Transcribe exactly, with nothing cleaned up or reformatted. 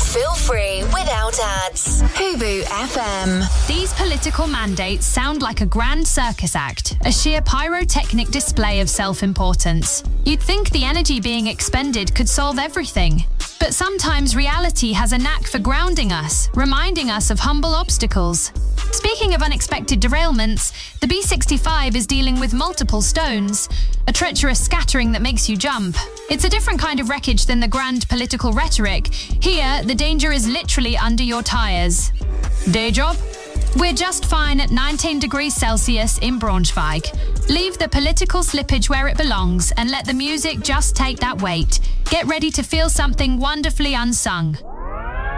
Feel free without ads. Hubu F M. These political mandates sound like a grand circus act, a sheer pyrotechnic display of self-importance. You'd think the energy being expended could solve everything. But sometimes reality has a knack for grounding us, reminding us of humble obstacles. Speaking of unexpected derailments, the B sixty-five is dealing with multiple stones, a treacherous scattering that makes you jump. It's a different kind of wreckage than the grand political rhetoric. Here, the danger is literally under your tires. Day job? We're just fine at nineteen degrees Celsius in Braunschweig. Leave the political slippage where it belongs and let the music just take that weight. Get ready to feel something wonderfully unsung.